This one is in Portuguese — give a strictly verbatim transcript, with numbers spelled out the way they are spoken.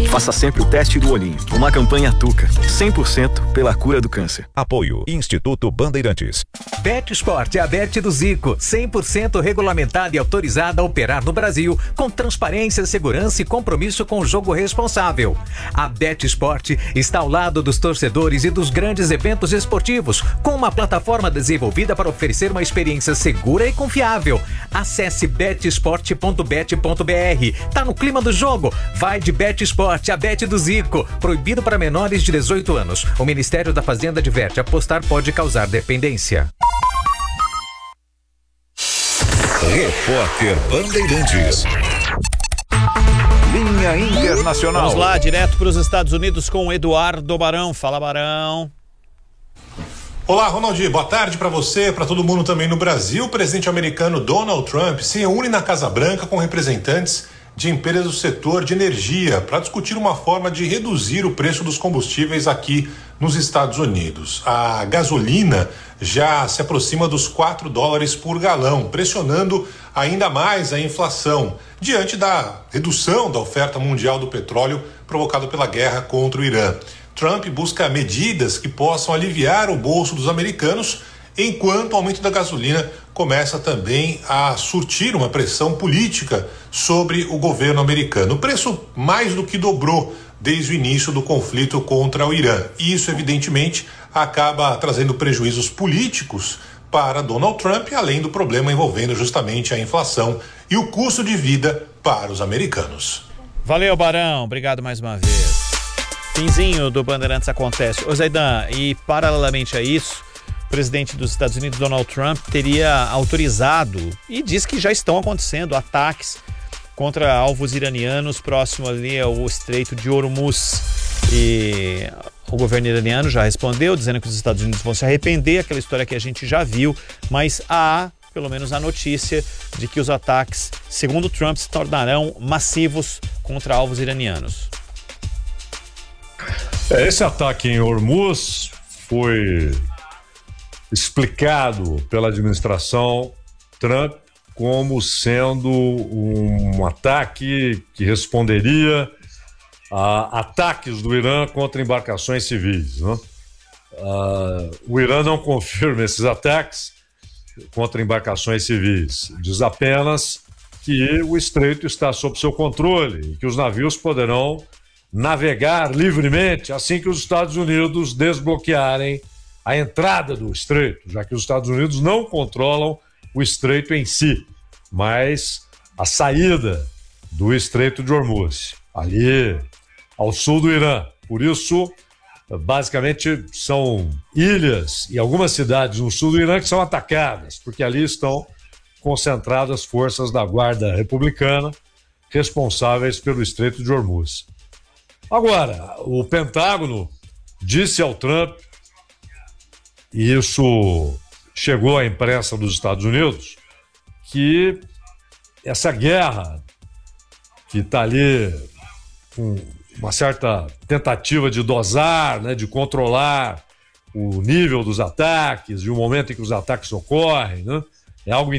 Faça sempre o teste do olhinho. Uma campanha Tuca, cem por cento pela cura do câncer. Apoio Instituto Bandeirantes. BetSport é a Bet do Zico, cem por cento regulamentada e autorizada a operar no Brasil, com transparência, segurança e compromisso com o jogo responsável. A BetSport está ao lado dos torcedores e dos grandes eventos esportivos, com uma plataforma desenvolvida para oferecer uma experiência segura e confiável. Acesse bet sport ponto bet ponto b r. Tá no clima do jogo? Vai de BetSport, a Bet do Zico. Proibido para menores de dezoito anos. O Ministério da Fazenda adverte: apostar pode causar dependência. Repórter Bandeirantes. Linha Internacional. Vamos lá, direto para os Estados Unidos com o Eduardo Barão. Fala, Barão. Olá, Ronaldinho. Boa tarde para você, para todo mundo também no Brasil. O presidente americano Donald Trump se reúne na Casa Branca com representantes de empresas do setor de energia para discutir uma forma de reduzir o preço dos combustíveis aqui nos Estados Unidos. A gasolina já se aproxima dos quatro dólares por galão, pressionando ainda mais a inflação, diante da redução da oferta mundial do petróleo provocada pela guerra contra o Irã. Trump busca medidas que possam aliviar o bolso dos americanos, enquanto o aumento da gasolina começa também a surtir uma pressão política sobre o governo americano. O preço mais do que dobrou desde o início do conflito contra o Irã. E isso, evidentemente, acaba trazendo prejuízos políticos para Donald Trump, além do problema envolvendo justamente a inflação e o custo de vida para os americanos. Valeu, Barão. Obrigado mais uma vez. Finzinho do Bandeirantes acontece. Ô, Zaidan, e paralelamente a isso, o presidente dos Estados Unidos, Donald Trump, teria autorizado, e diz que já estão acontecendo, ataques contra alvos iranianos próximo ali ao Estreito de Hormuz. E o governo iraniano já respondeu, dizendo que os Estados Unidos vão se arrepender, aquela história que a gente já viu, mas há, pelo menos, a notícia de que os ataques, segundo Trump, se tornarão massivos contra alvos iranianos. Esse ataque em Hormuz foi explicado pela administração Trump como sendo um ataque que responderia a ataques do Irã contra embarcações civis, né? Uh, o Irã não confirma esses ataques contra embarcações civis, diz apenas que o estreito está sob seu controle e que os navios poderão navegar livremente assim que os Estados Unidos desbloquearem a entrada do estreito, já que os Estados Unidos não controlam o estreito em si, mas a saída do Estreito de Hormuz, ali ao sul do Irã. Por isso, basicamente, são ilhas e algumas cidades no sul do Irã que são atacadas, porque ali estão concentradas forças da Guarda Republicana responsáveis pelo Estreito de Hormuz. Agora, o Pentágono disse ao Trump, e isso chegou à imprensa dos Estados Unidos, que essa guerra que está ali com uma certa tentativa de dosar, né, de controlar o nível dos ataques e o momento em que os ataques ocorrem, né, é algo